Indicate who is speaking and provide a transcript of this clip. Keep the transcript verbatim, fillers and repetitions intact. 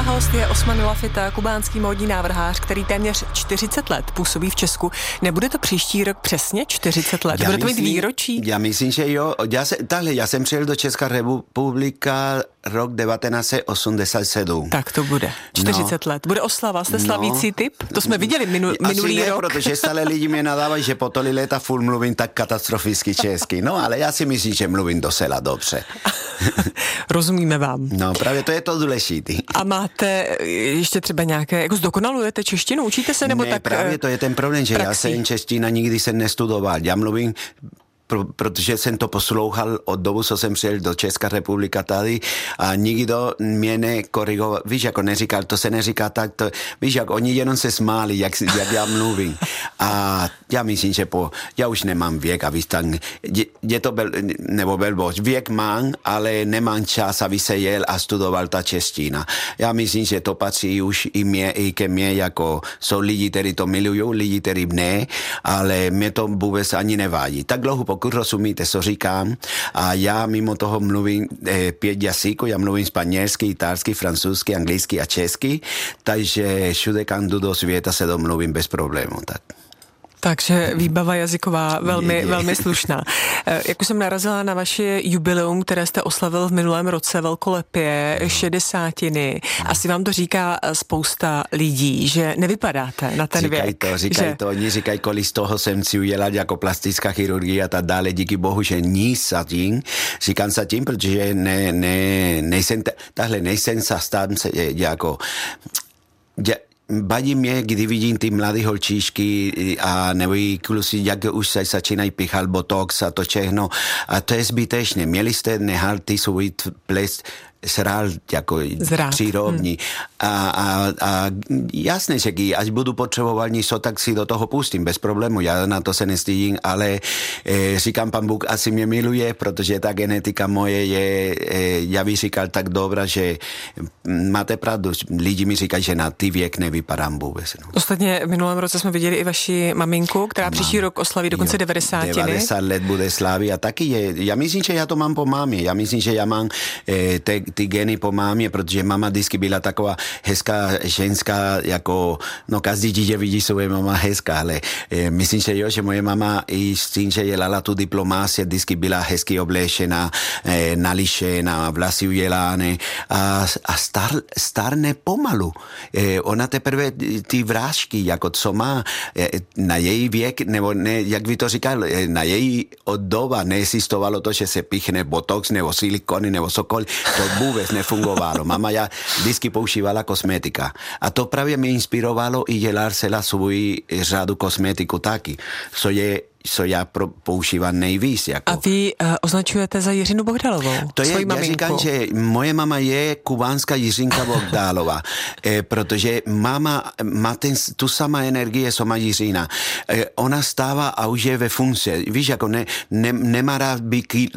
Speaker 1: host je Osman Lafita, kubánský módní návrhář, který téměř čtyřicet let působí v Česku. Nebude to příští rok přesně čtyřicet let?
Speaker 2: Já
Speaker 1: Bude to
Speaker 2: myslím,
Speaker 1: mít výročí?
Speaker 2: Já myslím, že jo. Já, se, tahle, já jsem přijel do Česká republika rok devatenáct set osmdesát sedm.
Speaker 1: Tak to bude. čtyřicet no. let. Bude oslava. Jste slavící no. typ? To jsme viděli minu, minulý
Speaker 2: ne,
Speaker 1: rok.
Speaker 2: protože stále lidi mě nadávají, že po tolik leta furt mluvím tak katastroficky česky. No, ale já si myslím, že mluvím docela dobře.
Speaker 1: Rozumíme vám.
Speaker 2: No, právě to je to důležité.
Speaker 1: A máte ještě třeba nějaké, jako zdokonalujete češtinu? Učíte se nebo
Speaker 2: ne,
Speaker 1: tak?
Speaker 2: Právě to je ten problém, že praxí. Já jsem čeština nikdy jsem nestudoval. Já mluvím Pro, protože jsem to poslouchal od dobu, co jsem přijel do Česká republika tady a nikdo mě nekorigoval. Víš, jako neříkal, to se neříká tak, to, víš, jak oni jenom se smáli, jak, jak já mluvím. A já myslím, že po, já už nemám věk, aby tak, je, je to bel, nebo belbož, věk mám, ale nemám čas, aby se jel a studoval ta čeština. Já myslím, že to patří už i, mě, i ke mně, jako jsou lidi, kteří to milují, lidi, kteří ne, ale mě to vůbec ani nevádí. Tak dlouho, pokud rozumíte, co říkám. A já mimo toho mluvím eh, pět jazyků, já mluvím španělsky, italsky, francouzsky, anglicky a česky, takže všude, kam jdu do světa, se domluvím bez problémů. Tak.
Speaker 1: Takže výbava jazyková velmi, je, je. velmi slušná. Jak už jsem narazila na vaše jubileum, které jste oslavil v minulém roce velkolepě, no. šedesátiny. No. Asi vám to říká spousta lidí, že nevypadáte na ten
Speaker 2: říkaj
Speaker 1: věk.
Speaker 2: To, říkají
Speaker 1: že...
Speaker 2: to, oni říkají, kolik z toho jsem si udělal jako plastická chirurgie a tak dále, díky bohu, že nic zatím. Říkám zatím, protože ne, ne, nejsem, tahle nejsem zastán jako... Ja, Vadí mě, kdy vidím ty mladé holčičky a nebo i kluci, jak už se začínají píchat botox a to všechno. A to je zbytečné. Měli jste nehal ty svůj ples srál jako přírodní. Hmm. A, a, a jasné, že až budu potřebovat něco, tak si do toho pustím, bez problému. Já na to se nestydím, ale e, říkám, pan Bůh asi mě miluje, protože ta genetika moje je, e, já bych říkal tak dobrá, že máte pravdu. Lidi mi říkají, že na ty věk nevypadám vůbec. No.
Speaker 1: Ostatně v minulém roce jsme viděli i vaši maminku, která mám. Příští rok oslaví dokonce devadesát.
Speaker 2: devadesát let bude slavit a taky je. Já myslím, že já to mám po mámě. Já myslím, že já mám e, te, ty geny po mámě, protože mama vždycky byla taková hezká ženská, jako, no každý dítě vidí svoje mama hezká, ale e, myslím, že jo, že moje mama i s tím, že dělala tu diplomáci, vždycky byla hezky oblečená, e, nališená, vlasy udělané a, a star, starne pomalu. E, ona teprve ty vrážky, jako co má e, na její věk, nebo ne, jak by to říkal, e, na její doba neexistovalo to, že se píchne botox, nebo silikony, nebo cokoliv, to vůbec nefungovalo. Mama já vždycky používala kosmetika. A to právě mě inspirovalo i dělat se la svůj řadu kosmetiku taky. Co je co já pro, používám nejvíc. Jako.
Speaker 1: A vy uh, označujete za Jiřinu Bohdalovou?
Speaker 2: To je, já
Speaker 1: maminku.
Speaker 2: říkám, že moje mama je kubánská Jiřinka Bohdálova, eh, protože mama má ten, tu sama energie, co má Jiřina. Eh, ona stává a už je ve funkci. Víš, jako ne, ne, nemá rád být